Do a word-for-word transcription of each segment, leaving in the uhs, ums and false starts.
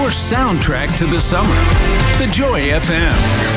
your soundtrack to the summer. The Joy F M.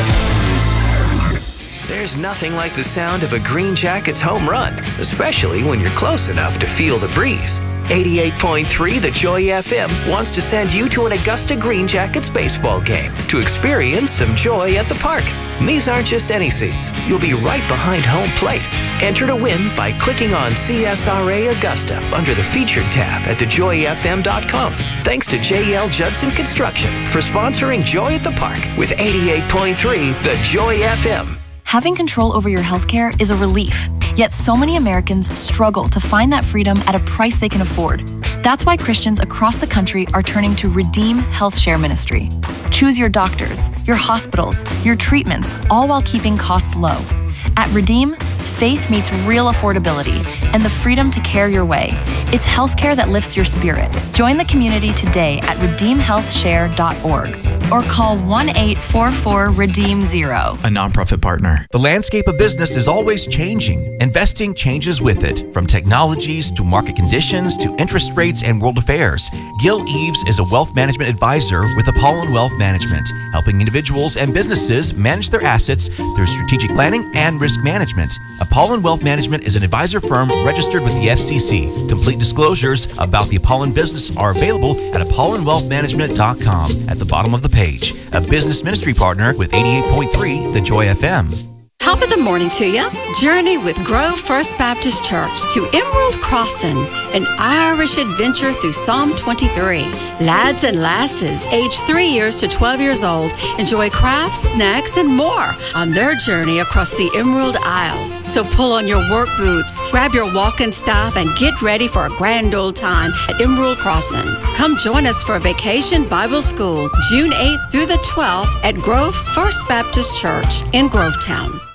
There's nothing like the sound of a Green Jackets home run, especially when you're close enough to feel the breeze. eighty-eight point three The Joy F M wants to send you to an Augusta Green Jackets baseball game to experience some joy at the park. And these aren't just any seats. You'll be right behind home plate. Enter to win by clicking on C S R A Augusta under the Featured tab at the joy f m dot com. Thanks to J L Judson Construction for sponsoring Joy at the Park with eighty-eight point three The Joy F M. Having control over your healthcare is a relief, yet so many Americans struggle to find that freedom at a price they can afford. That's why Christians across the country are turning to Redeem Health Share Ministry. Choose your doctors, your hospitals, your treatments, all while keeping costs low. At Redeem, faith meets real affordability and the freedom to care your way. It's healthcare that lifts your spirit. Join the community today at redeem health share dot org or call one eight four four redeem zero. A nonprofit partner. The landscape of business is always changing. Investing changes with it. From technologies to market conditions to interest rates and world affairs, Gil Eves is a wealth management advisor with Apollon Wealth Management, helping individuals and businesses manage their assets through strategic planning and risk management. Apollon Wealth Management is an advisor firm registered with the F C C. Complete disclosures about the Apollon business are available at apollon wealth management dot com at the bottom of the page. A business ministry partner with eighty-eight point three The Joy F M. Top of the morning to you. Journey with Grove First Baptist Church to Emerald Crossing, an Irish adventure through Psalm twenty-three. Lads and lasses aged three years to twelve years old enjoy crafts, snacks, and more on their journey across the Emerald Isle. So pull on your work boots, grab your walking staff, and get ready for a grand old time at Emerald Crossing. Come join us for Vacation Bible School, June eighth through the twelfth at Grove First Baptist Church in Grovetown.